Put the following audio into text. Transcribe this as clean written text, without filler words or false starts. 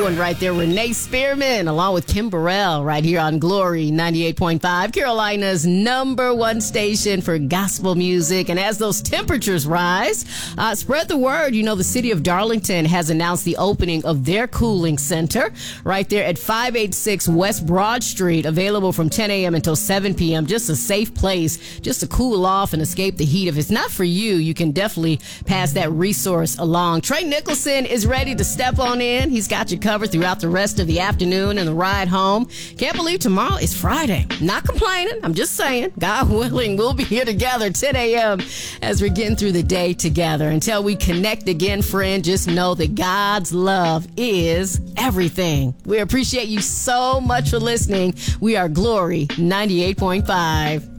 one right there. Renee Spearman, along with Kim Burrell, right here on Glory 98.5, Carolina's #1 station for gospel music. And as those temperatures rise, spread the word. You know, the city of Darlington has announced the opening of their cooling center right there at 586 West Broad Street, available from 10 a.m. until 7 p.m. Just a safe place just to cool off and escape the heat. If it's not for you, you can definitely pass that resource along. Trey Nicholson is ready to step on in. He's got you covered throughout the rest of the afternoon and the ride home. Can't believe tomorrow is Friday. Not complaining. I'm just saying, God willing, we'll be here together 10 a.m. as we're getting through the day together. Until we connect again, friend, just know that God's love is everything. We appreciate you so much for listening. We are Glory 98.5.